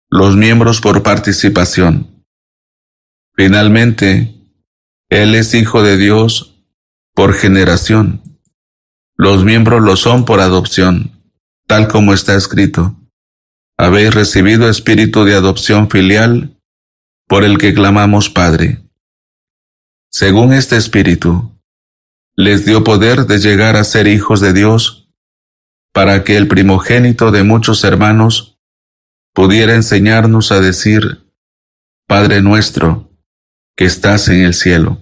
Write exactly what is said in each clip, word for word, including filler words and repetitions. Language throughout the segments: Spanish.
los miembros por participación. Finalmente, Él es Hijo de Dios por generación. Los miembros lo son por adopción, tal como está escrito: habéis recibido espíritu de adopción filial, por el que clamamos Padre. Según este espíritu, les dio poder de llegar a ser hijos de Dios, para que el primogénito de muchos hermanos pudiera enseñarnos a decir: Padre nuestro, que estás en el cielo.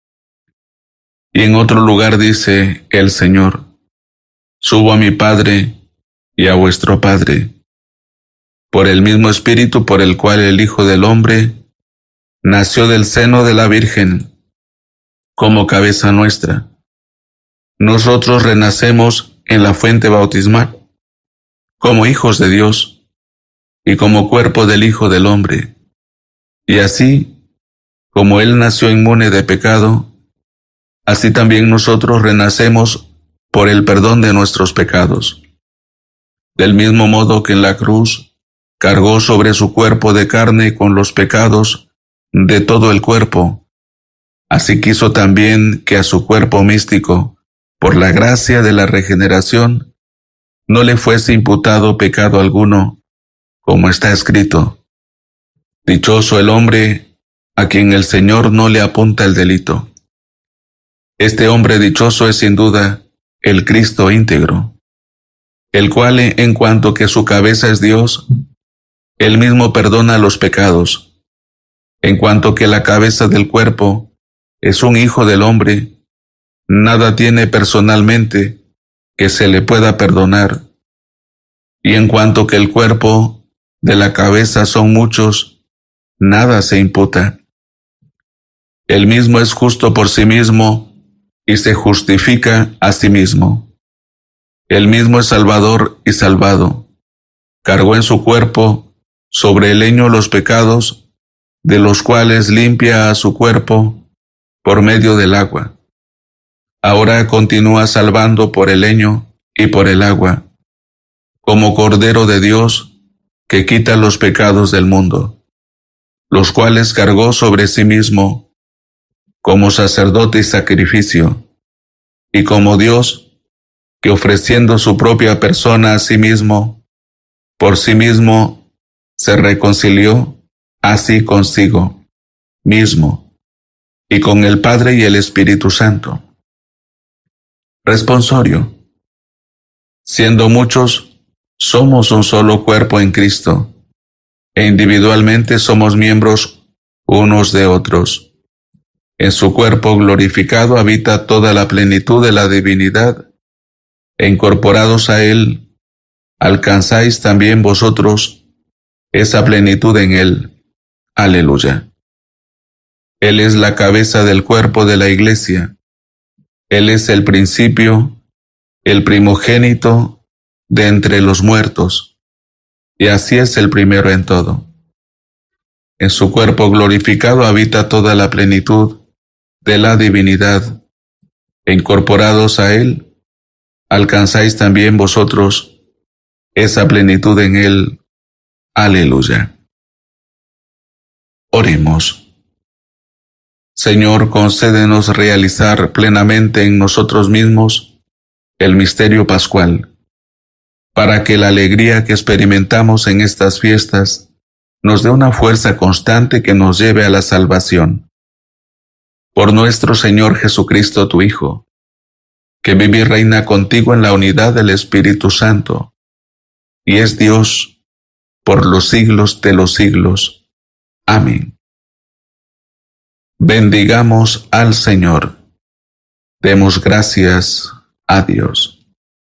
Y en otro lugar dice el Señor: subo a mi Padre y a vuestro Padre, por el mismo espíritu por el cual el Hijo del Hombre nació del seno de la Virgen, como cabeza nuestra. Nosotros renacemos en la fuente bautismal, como hijos de Dios, y como cuerpo del Hijo del Hombre. Y así, como Él nació inmune de pecado, así también nosotros renacemos por el perdón de nuestros pecados. Del mismo modo que en la cruz cargó sobre su cuerpo de carne con los pecados de todo el cuerpo, así quiso también que a su cuerpo místico, por la gracia de la regeneración, no le fuese imputado pecado alguno, como está escrito: dichoso el hombre a quien el Señor no le apunta el delito. Este hombre dichoso es sin duda el Cristo íntegro, el cual, en cuanto que su cabeza es Dios, Él mismo perdona los pecados. En cuanto que la cabeza del cuerpo es un hijo del hombre, nada tiene personalmente que se le pueda perdonar. Y en cuanto que el cuerpo de la cabeza son muchos, nada se imputa. Él mismo es justo por sí mismo y se justifica a sí mismo. Él mismo es Salvador y salvado. Cargó en su cuerpo sobre el leño los pecados, de los cuales limpia a su cuerpo por medio del agua. Ahora continúa salvando por el leño y por el agua, como Cordero de Dios que quita los pecados del mundo, los cuales cargó sobre sí mismo como sacerdote y sacrificio, y como Dios que ofreciendo su propia persona a sí mismo, por sí mismo se reconcilió así consigo mismo y con el Padre y el Espíritu Santo. Responsorio. Siendo muchos, somos un solo cuerpo en Cristo, e individualmente somos miembros unos de otros. En su cuerpo glorificado habita toda la plenitud de la divinidad, e incorporados a Él, alcanzáis también vosotros esa plenitud en Él. Aleluya. Él es la cabeza del cuerpo de la Iglesia. Él es el principio, el primogénito de entre los muertos, y así es el primero en todo. En su cuerpo glorificado habita toda la plenitud de la divinidad, e incorporados a Él, alcanzáis también vosotros esa plenitud en Él. Aleluya. Oremos. Señor, concédenos realizar plenamente en nosotros mismos el misterio pascual, para que la alegría que experimentamos en estas fiestas nos dé una fuerza constante que nos lleve a la salvación. Por nuestro Señor Jesucristo, tu Hijo, que vive y reina contigo en la unidad del Espíritu Santo, y es Dios por los siglos de los siglos. Amén. Bendigamos al Señor. Demos gracias a Dios.